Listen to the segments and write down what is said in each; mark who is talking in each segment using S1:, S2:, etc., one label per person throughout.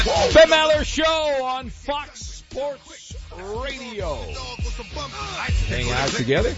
S1: Ben Maller Show on Fox Sports Radio. Hang out together.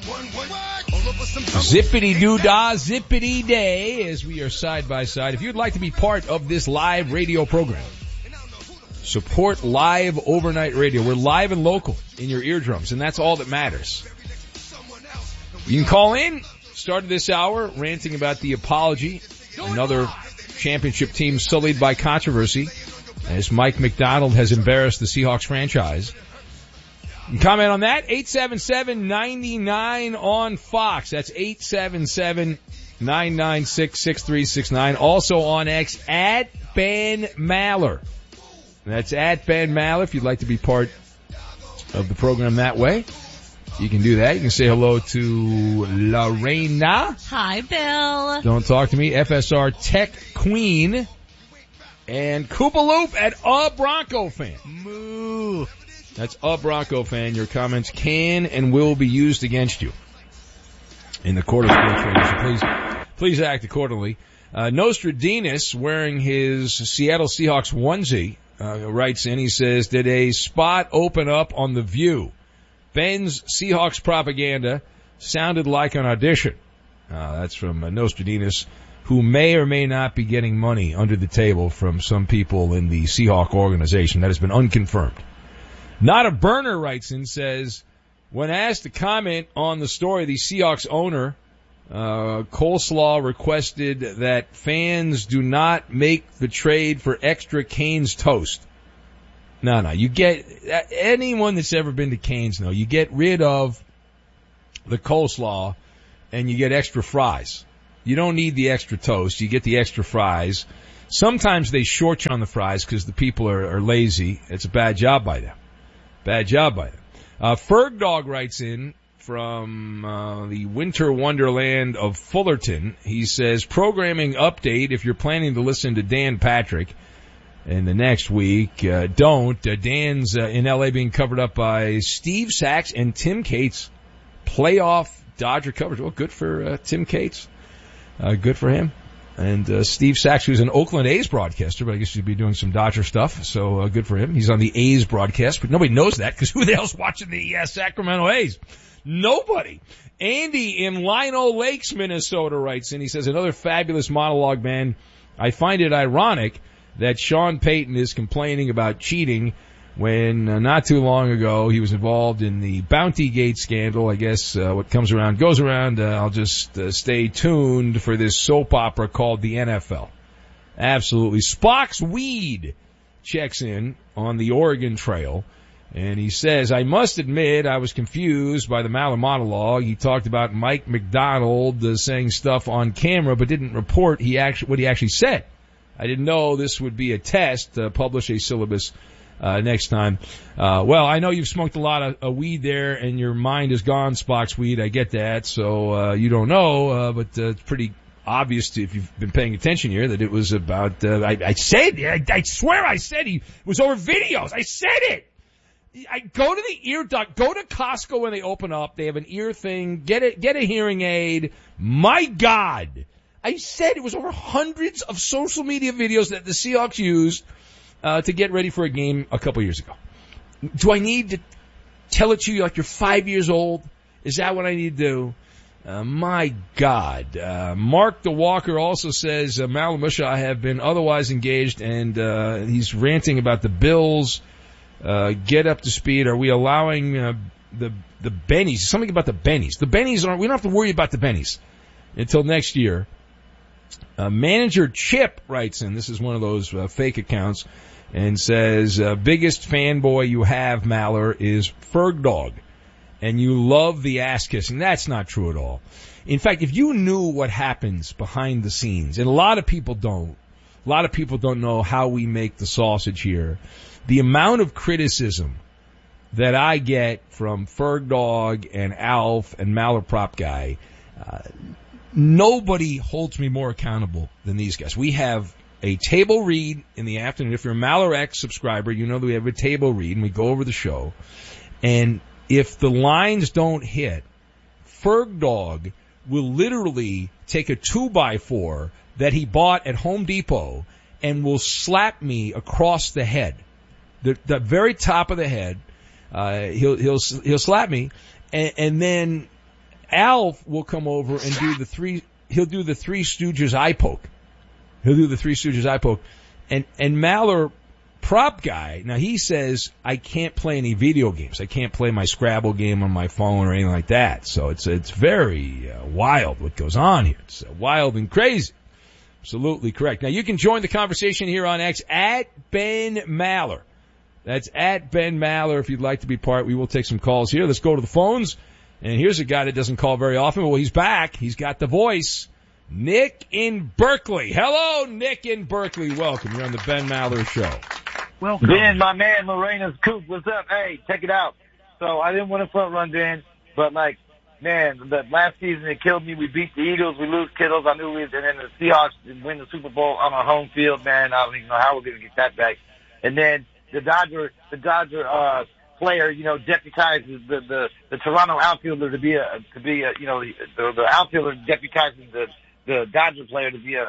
S1: Zippity-doo-dah, zippity-day, as we are side by side. If you'd like to be part of this live radio program, support live overnight radio. We're live and local in your eardrums, and that's all that matters. You can call in. Started this hour ranting about the apology. Another championship team sullied by controversy as Mike Macdonald has embarrassed the Seahawks franchise. You can comment on that. 877-99 on Fox. That's 877-996-6369. Also on X at Ben Maller. That's at Ben Maller if you'd like to be part of the program that way. You can do that. You can say hello to Lorena.
S2: Hi, Bill.
S1: Don't talk to me. FSR Tech Queen. And Koopa Loop at A Bronco Fan.
S2: Moo.
S1: That's A Bronco Fan. Your comments can and will be used against you in the court of sports radio. So please act accordingly. Nostradamus, wearing his Seattle Seahawks onesie, writes in. He says, did a spot open up on The View? Ben's Seahawks propaganda sounded like an audition. That's from Nostradamus, who may or may not be getting money under the table from some people in the Seahawk organization. That has been unconfirmed. Not a Burner writes in, says, when asked to comment on the story, the Seahawks owner, Coleslaw, requested that fans do not make the trade for extra Cane's toast. No, you get, anyone that's ever been to Cane's, you get rid of the coleslaw and you get extra fries. You don't need the extra toast. You get the extra fries. Sometimes they short you on the fries because the people are lazy. It's a bad job by them. Ferg Dog writes in from the winter wonderland of Fullerton. He says, programming update, if you're planning to listen to Dan Patrick in the next week, don't. Dan's in L.A. being covered up by Steve Sachs and Tim Cates. Playoff Dodger coverage. Well, good for Tim Cates. Good for him. And Steve Sachs, who's an Oakland A's broadcaster, but I guess he'd be doing some Dodger stuff, so good for him. He's on the A's broadcast, but nobody knows that because who the hell's watching the Sacramento A's? Nobody. Andy in Lino Lakes, Minnesota writes in. He says, another fabulous monologue, man. I find it ironic that Sean Payton is complaining about cheating when not too long ago he was involved in the Bountygate scandal. I guess what comes around goes around. I'll just stay tuned for this soap opera called the NFL. Absolutely. Spock's Weed checks in on the Oregon Trail, and he says, I must admit I was confused by the Maller monologue. He talked about Mike Macdonald saying stuff on camera but didn't report what he actually said. I didn't know this would be a test, publish a syllabus next time. Well, I know you've smoked a lot of weed there, and your mind is gone, Spock's Weed. I get that. So you don't know, but it's pretty obvious if you've been paying attention here that it was about, I swear I said it was over videos. I said it. I go to the ear duct, go to Costco when they open up. They have an ear thing. Get a hearing aid. My God. I said it was over hundreds of social media videos that the Seahawks used to get ready for a game a couple years ago. Do I need to tell it to you like you're 5 years old? Is that what I need to do? My God. Mark the Walker also says, Malamusha, I have been otherwise engaged, and he's ranting about the Bills. Get up to speed. Are we allowing the Bennies? Something about the Bennies. The Bennies we don't have to worry about the Bennies until next year. Manager Chip writes in, this is one of those fake accounts, and says, biggest fanboy you have, Maller, is Ferg Dog, and you love the ass kissing. That's not true at all. In fact, if you knew what happens behind the scenes, and a lot of people don't know how we make the sausage here, the amount of criticism that I get from Ferg Dog and Alf and Maller Prop Guy, nobody holds me more accountable than these guys. We have a table read in the afternoon. If you're a Maller X subscriber, you know that we have a table read, and we go over the show. And if the lines don't hit, Ferg Dog will literally take a 2x4 that he bought at Home Depot and will slap me across the head, the very top of the head. He'll slap me, and then Al will come over and he'll do the Three Stooges eye poke. And Maller, prop guy, now he says, I can't play any video games. I can't play my Scrabble game on my phone or anything like that. So it's very wild what goes on here. It's wild and crazy. Absolutely correct. Now you can join the conversation here on X at Ben Maller. That's at Ben Maller if you'd like to be part. We will take some calls here. Let's go to the phones. And here's a guy that doesn't call very often. Well, he's back. He's got the voice. Nick in Berkeley. Hello, Nick in Berkeley. Welcome. You're on the Ben Maller Show.
S3: Welcome. Ben, my man, Lorena's Coop. What's up? Hey, check it out. So I didn't want to front run, Ben, but like, man, the last season it killed me. We beat the Eagles. We lose Kittles. I knew and then the Seahawks win the Super Bowl on our home field, man. I don't even know how we're going to get that back. And then the Dodger, player, deputizes the Toronto outfielder to be the outfielder deputizes the Dodger player to be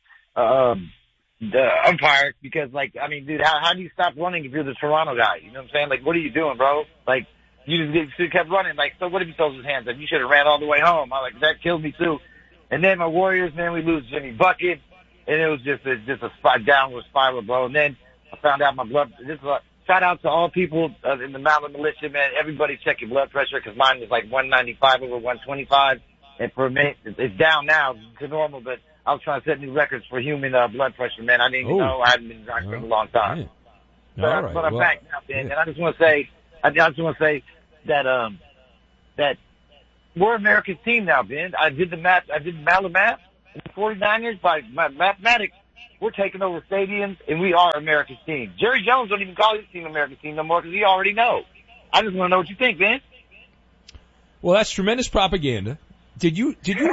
S3: the umpire because, like, I mean, dude, how do you stop running if you're the Toronto guy? You know what I'm saying? Like, what are you doing, bro? Like, you just kept running. Like, so what if he throws his hands up? You should have ran all the way home. I'm like, that killed me too. And then my Warriors, man, we lose Jimmy Bucket, and it was just a downward spiral, bro. And then I found out my blood. Shout out to all people in the Maller Militia, man. Everybody check your blood pressure because mine was like 195 over 125. And for me, it's down now to normal, but I was trying to set new records for human blood pressure, man. I didn't even know. I hadn't been driving for a long time.
S1: Yeah.
S3: But I'm back now, man. Yeah. And I just want to say that we're America's team now, Ben. I did the math. I did the Maller math. The 49ers, by mathematics, we're taking over stadiums, and we are America's team. Jerry Jones don't even call his team America's team no more because he already knows. I just want to know what you think, Ben.
S1: Well, that's tremendous propaganda. Your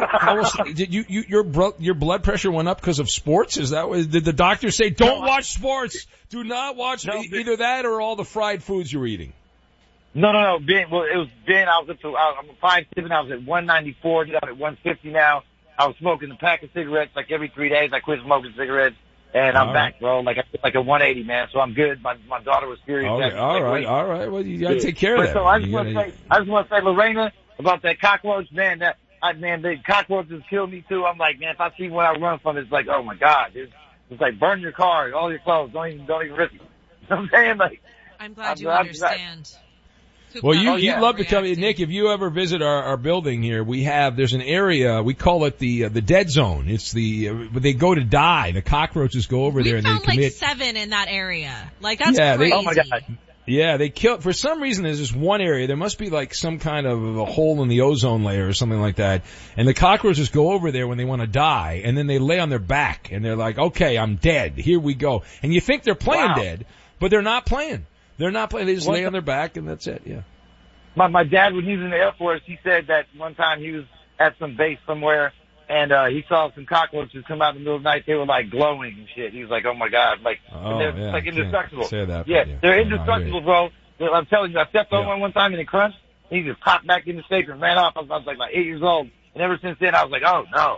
S1: blood pressure went up because of sports? Is that what, did the doctor say, don't watch sports? Do not watch either that or all the fried foods you're eating?
S3: No, Ben. Well, it was Ben. I'm 5'7". I was at 194. Get out at 150 now. I was smoking a pack of cigarettes like every 3 days. I quit smoking cigarettes, and I'm back, bro. Like at 180, man. So I'm good. My daughter was furious.
S1: Okay, all right. Well, you gotta take care of that.
S3: So I just want to say, Lorena, about that cockroach, man. The cockroaches kill me too. I'm like, man, if I see one I run from, it's like, oh my God, dude. It's like burn your car, all your clothes. Don't even risk it. You know what I'm saying? Like,
S2: I'm glad you understand.
S1: Well, you'd love to tell me, Nick, if you ever visit our building here, there's an area, we call it the dead zone. It's they go to die. The cockroaches go over there and they commit.
S2: Like 7 in that area. Like, that's crazy.
S3: Oh my God.
S1: Yeah, they kill, for some reason there's this one area, there must be like some kind of a hole in the ozone layer or something like that, and the cockroaches go over there when they want to die, and then they lay on their back, and they're like, okay, I'm dead, here we go. And you think they're playing dead, but they're not playing. They just lay on their back, and that's it, yeah.
S3: My dad, when he was in the Air Force, he said that one time he was at some base somewhere, and he saw some cockroaches come out in the middle of the night. They were like glowing and shit. He was like, "Oh my God!" Like they're like indestructible.
S1: Say that,
S3: yeah, they're indestructible, bro. I'm telling you, I stepped on one time and it crunched. He just popped back in the safe and ran off. I was like 8 years old, and ever since then I was like, "Oh no.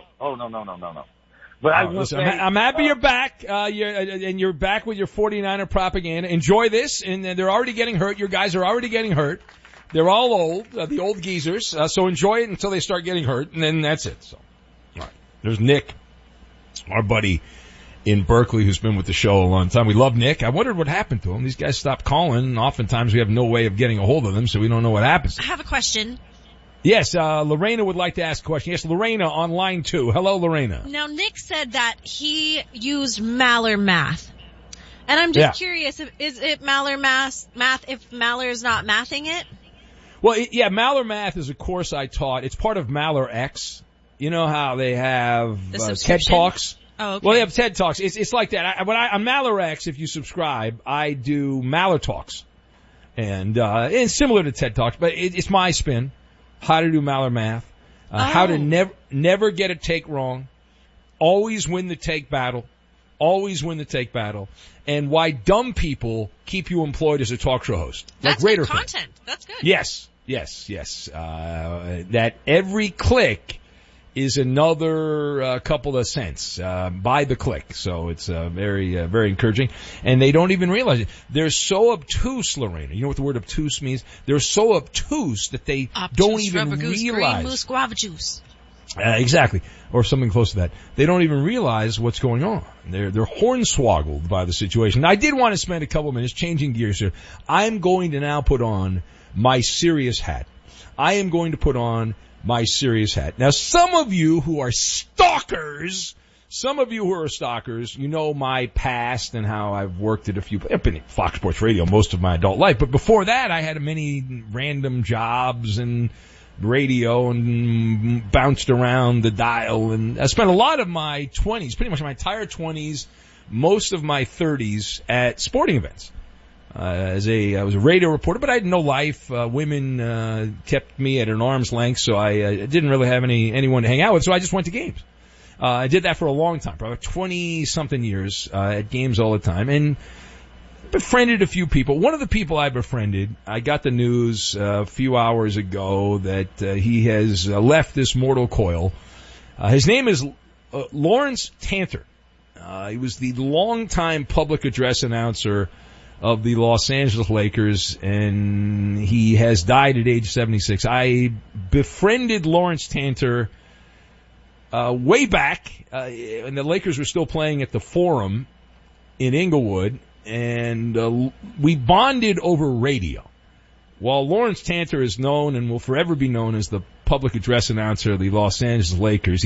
S3: But
S1: I'm happy you're back. And you're back with your 49er propaganda. Enjoy this, and they're already getting hurt. Your guys are already getting hurt. They're all old, the old geezers. So enjoy it until they start getting hurt, and then that's it. So. There's Nick, our buddy in Berkeley, who's been with the show a long time. We love Nick. I wondered what happened to him. These guys stopped calling, and oftentimes we have no way of getting a hold of them, so we don't know what happens.
S2: I have a question.
S1: Yes, Lorena would like to ask a question. Yes, Lorena on line 2. Hello, Lorena.
S2: Now, Nick said that he used Maller math. And I'm just curious, is it Maller math if Maller's not mathing it?
S1: Well, Maller math is a course I taught. It's part of Maller X. You know how they have TED Talks?
S2: Oh, okay.
S1: Well, they have TED Talks. It's like that. On Maller X, if you subscribe, I do Maller Talks. And it's similar to TED Talks, but it's my spin. How to do Maller math. How to never get a take wrong. Always win the take battle. And why dumb people keep you employed as a talk show host.
S2: That's
S1: like
S2: good content. That's good.
S1: Yes. That every click is another couple of cents by the click. So it's very, very encouraging. And they don't even realize it. They're so obtuse, Lorena. You know what the word obtuse means? They're so obtuse that they don't even realize.
S2: Moose guava juice.
S1: Exactly. Or something close to that. They don't even realize what's going on. They're hornswoggled by the situation. Now, I did want to spend a couple of minutes changing gears here. I'm going to now put on my serious hat. I am going to put on my serious hat. Now, some of you who are stalkers, you know my past and how I've worked at I've been at Fox Sports Radio most of my adult life. But before that, I had many random jobs and radio and bounced around the dial. And I spent a lot of my 20s, pretty much my entire 20s, most of my 30s at sporting events. I was a radio reporter, but I had no life. Women kept me at an arm's length, so I didn't really have anyone to hang out with, so I just went to games. I did that for a long time, probably 20-something years, at games all the time, and befriended a few people. One of the people I befriended, I got the news a few hours ago that he has left this mortal coil. His name is Lawrence Tanter. He was the longtime public address announcer of the Los Angeles Lakers, and he has died at age 76. I befriended Lawrence Tanter way back, when the Lakers were still playing at the Forum in Inglewood, and we bonded over radio. While Lawrence Tanter is known and will forever be known as the public address announcer of the Los Angeles Lakers,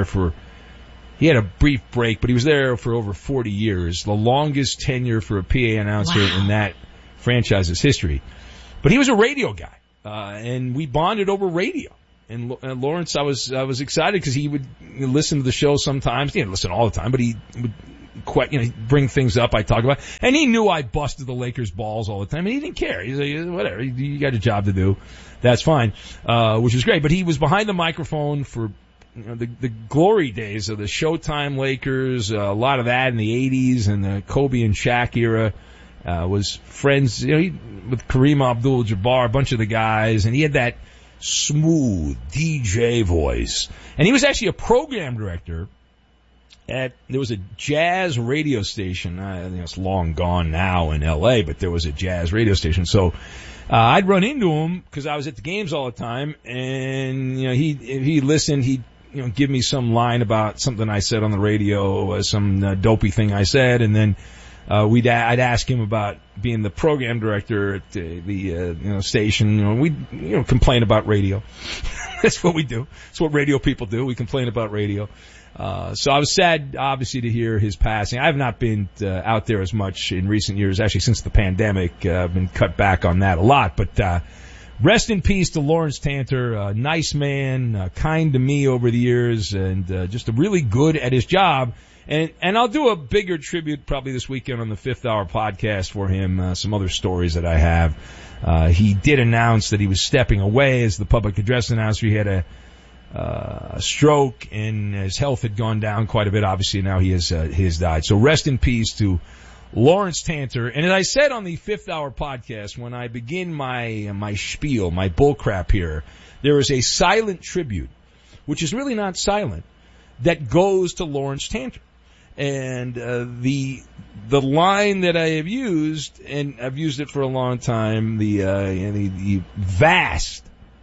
S1: he had a brief break, but he was there for over 40 years, the longest tenure for a PA announcer in that franchise's history. But he was a radio guy, and we bonded over radio. And Lawrence, I was excited because he would listen to the show sometimes. He didn't listen all the time, but he would bring things up I talk about. And he knew I busted the Lakers' balls all the time, and he didn't care. He's like, whatever, you got a job to do. That's fine, which was great. But he was behind the microphone for the glory days of the Showtime Lakers, a lot of that in the 80s and the Kobe and Shaq era. Was friends, with Kareem Abdul-Jabbar, a bunch of the guys, and he had that smooth DJ voice. And he was actually a program director there was a jazz radio station. I think it's long gone now in LA, but there was a jazz radio station. So, I'd run into him because I was at the games all the time, and, if he listened, he'd, give me some line about something I said on the radio, some dopey thing I said, and then I'd ask him about being the program director at the station. We'd complain about radio. That's what we do. That's what radio people do. We complain about radio. So I was sad, obviously, to hear his passing. I have not been out there as much in recent years, actually since the pandemic. I've been cut back on that a lot. But rest in peace to Lawrence Tanter, a nice man, kind to me over the years, and just really good at his job. And I'll do a bigger tribute probably this weekend on the Fifth Hour podcast for him, some other stories that I have. He did announce that he was stepping away as the public address announcer. He had a stroke, and his health had gone down quite a bit. Obviously, now he has died. So rest in peace to Lawrence Tanter. And as I said on the Fifth Hour podcast, when I begin my spiel, my bullcrap here, there is a silent tribute, which is really not silent, that goes to Lawrence Tanter. And the line that I have used, and I've used it for a long time, the vast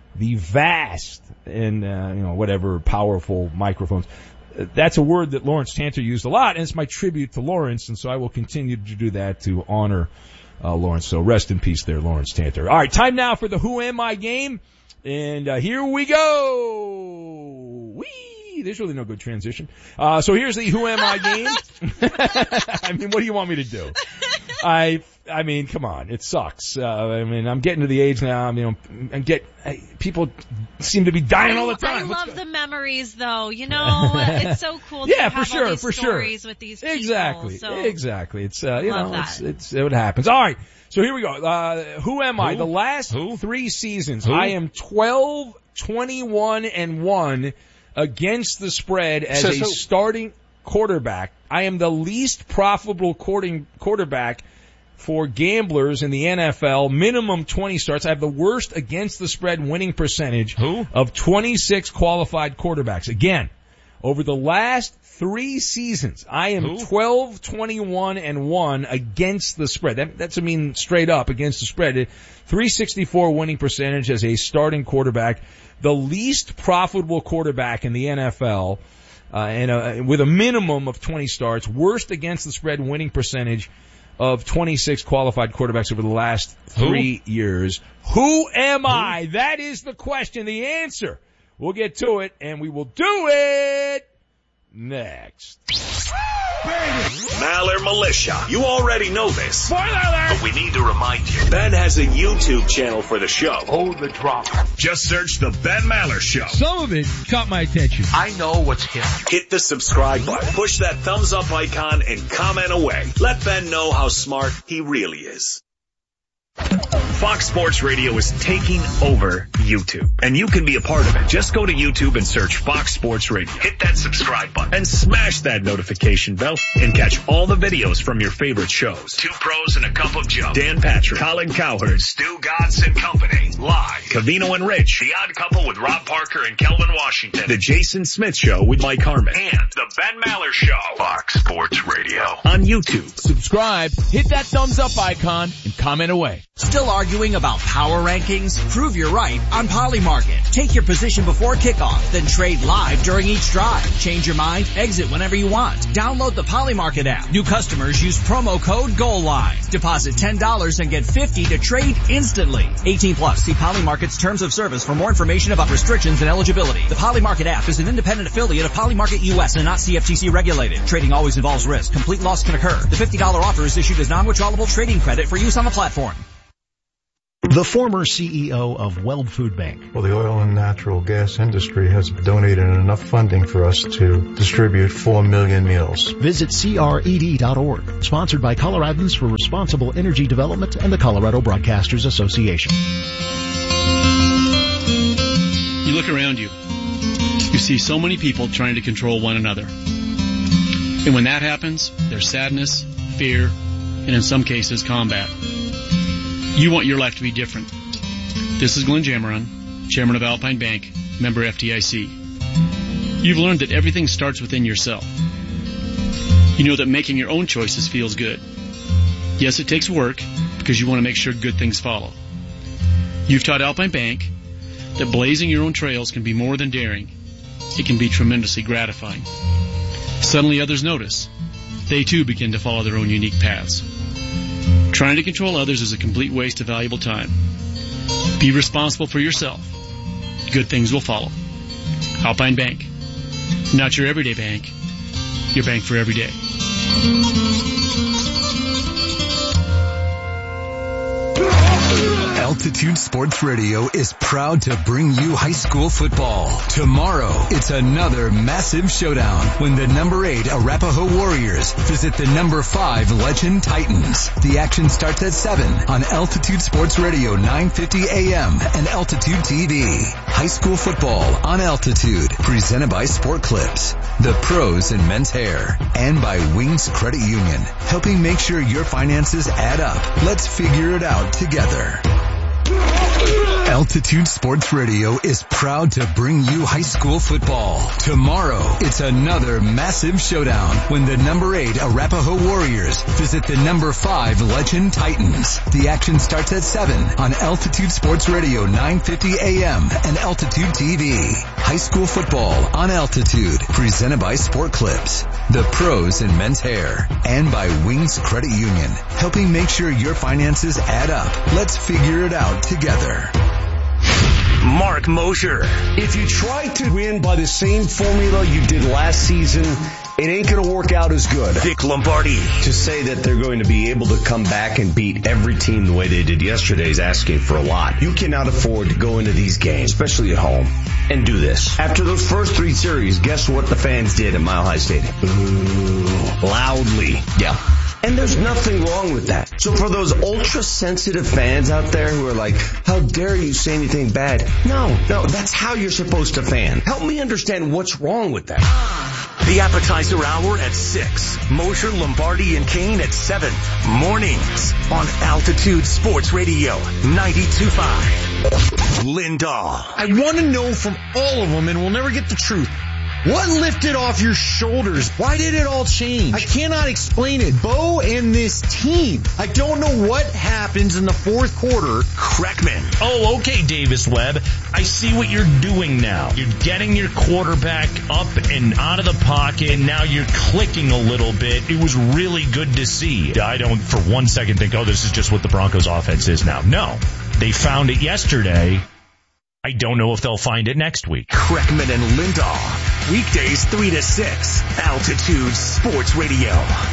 S1: and whatever powerful microphones. That's a word that Lawrence Tanter used a lot, and it's my tribute to Lawrence, and so I will continue to do that to honor Lawrence. So rest in peace there, Lawrence Tanter. All right, time now for the Who Am I game, and here we go. Whee! There's really no good transition. So here's the Who Am I game. I mean, what do you want me to do? I mean, come on, it sucks. I'm getting to the age now. People seem to be dying all the time.
S2: I love the memories, though. It's so cool. To have all these stories with these people.
S1: Exactly. It's it's what happens. All right, so here we go. Who am I? The last 3 seasons, I am 12, 21, and 1 against the spread as a starting quarterback. I am the least profitable quarterback for gamblers in the NFL, minimum 20 starts. I have the worst against the spread winning percentage of 26 qualified quarterbacks. Again, over the last 3 seasons, I am 12, 21, and 1 against the spread. That's straight up against the spread. 364 winning percentage as a starting quarterback. The least profitable quarterback in the NFL, with a minimum of 20 starts. Worst against the spread winning percentage of 26 qualified quarterbacks over the last 3 years. Who am I? That is the question. The answer. We'll get to it, and we will do it next.
S4: Maller Militia. You already know this.
S1: Spoiler alert!
S4: But we need to remind you. Ben has a YouTube channel for the show.
S3: Hold the drop.
S4: Just search The Ben Maller Show.
S1: Some of it caught my attention.
S3: I know what's hip.
S4: Hit the subscribe button. Push that thumbs up icon and comment away. Let Ben know how smart he really is. Fox Sports Radio is taking over YouTube, and you can be a part of it. Just go to YouTube and search Fox Sports Radio. Hit that subscribe button and smash that notification bell and catch all the videos from your favorite shows. Two Pros and a Cup of Joe. Dan Patrick, Colin Cowherd, Stu Godson and Company. Live. Covino and Rich. The Odd Couple with Rob Parker and Kelvin Washington. The Jason Smith Show with Mike Harmon. And The Ben Maller Show. Fox Sports Radio. On YouTube.
S5: Subscribe, hit that thumbs up icon, and comment away.
S6: Still arguing about power rankings? Prove you're right on Polymarket. Take your position before kickoff, then trade live during each drive. Change your mind, exit whenever you want. Download the Polymarket app. New customers use promo code GOALLINE. Deposit $10 and get $50 to trade instantly. 18 plus. See Polymarket's terms of service for more information about restrictions and eligibility. The Polymarket app is an independent affiliate of Polymarket US and not CFTC regulated. Trading always involves risk. Complete loss can occur. The $50 offer is issued as non-withdrawable trading credit for use on the platform.
S7: The former CEO of Weld Food Bank.
S8: Well, the oil and natural gas industry has donated enough funding for us to distribute 4 million meals.
S7: Visit CRED.org. Sponsored by Coloradans for Responsible Energy Development and the Colorado Broadcasters Association.
S9: You look around you. You see so many people trying to control one another. And when that happens, there's sadness, fear, and in some cases, combat. You want your life to be different. This is Glenn Jameron, Chairman of Alpine Bank, member FDIC. You've learned that everything starts within yourself. You know that making your own choices feels good. Yes, it takes work because you want to make sure good things follow. You've taught Alpine Bank that blazing your own trails can be more than daring. It can be tremendously gratifying. Suddenly others notice. They too begin to follow their own unique paths. Trying to control others is a complete waste of valuable time. Be responsible for yourself. Good things will follow. Alpine Bank. Not your everyday bank. Your bank for every day.
S10: Altitude Sports Radio is proud to bring you high school football. Tomorrow, it's another massive showdown when the number 8 Arapahoe Warriors visit the number 5 Legend Titans. The action starts at 7 on Altitude Sports Radio 950 AM and Altitude TV. High school football on Altitude, presented by Sport Clips, the pros in men's hair, and by Wings Credit Union, helping make sure your finances add up. Let's figure it out together. Altitude Sports Radio is proud to bring you high school football. Tomorrow, it's another massive showdown when the number 8 Arapahoe Warriors visit the number 5 Legend Titans. The action starts at 7 on Altitude Sports Radio 950 AM and Altitude TV. High school football on Altitude, presented by Sport Clips, the pros in men's hair, and by Wings Credit Union, helping make sure your finances add up. Let's figure it out together.
S4: Mark Mosher.
S11: If you try to win by the same formula you did last season, it ain't going to work out as good.
S4: Vic Lombardi.
S11: To say that they're going to be able to come back and beat every team the way they did yesterday is asking for a lot. You cannot afford to go into these games, especially at home, and do this. After those first 3 series, guess what the fans did at Mile High Stadium? Boo. Loudly. Yeah. And there's nothing wrong with that. So for those ultra-sensitive fans out there who are like, how dare you say anything bad? No, that's how you're supposed to fan. Help me understand what's wrong with that.
S4: The appetizer hour at 6. Mosher, Lombardi, and Kane at 7. Mornings on Altitude Sports Radio 92.5. Lindahl.
S12: I want to know from all of them, and we'll never get the truth. What lifted off your shoulders? Why did it all change? I cannot explain it. Bo and this team. I don't know what happens in the fourth quarter.
S4: Kreckman.
S13: Oh, okay, Davis Webb. I see what you're doing now. You're getting your quarterback up and out of the pocket, and now you're clicking a little bit. It was really good to see. I don't for one second think, oh, this is just what the Broncos offense is now. No. They found it yesterday. I don't know if they'll find it next week.
S4: Kreckman and Lindahl. Weekdays 3 to 6. Altitude Sports Radio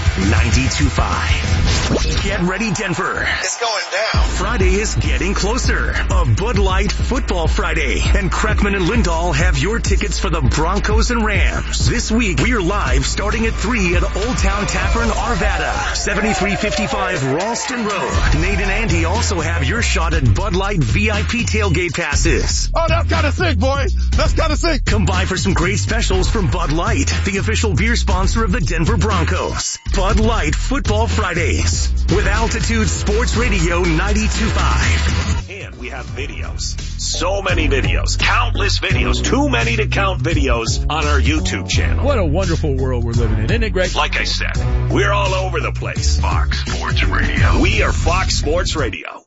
S4: 92.5. Get ready, Denver.
S14: It's going down.
S4: Friday is getting closer. A Bud Light Football Friday. And Kreckman and Lindahl have your tickets for the Broncos and Rams. This week, we're live starting at 3 at Old Town Tavern, Arvada. 7355 Ralston Road. Nate and Andy also have your shot at Bud Light VIP tailgate passes.
S14: Oh, that's kind of sick, boy. That's kind of sick.
S4: Come by for some great specials from Bud Light, the official beer sponsor of the Denver Broncos. Bud Light Football Fridays with Altitude Sports Radio 92.5. And we have videos. So many videos. Countless videos. Too many to count videos on our YouTube channel.
S1: What a wonderful world we're living in, isn't it, Greg?
S4: Like I said, we're all over the place. Fox Sports Radio. We are Fox Sports Radio.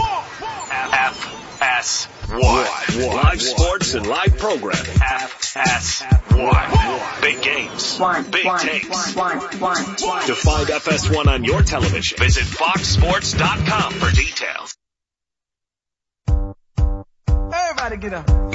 S4: FS1. Live sports and live programming. FS1. Big games. Big takes. To find FS1 on your television, visit foxsports.com for details.
S14: Everybody get up.